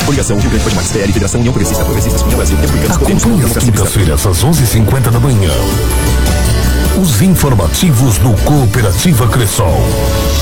Coligação Rio Grande mais PL, Federação União Progressista, Progressistas União Brasil, Republicanos, Podemos, Acompanhe às quintas-feiras às 11h50 da manhã os informativos do Cooperativa Cressol.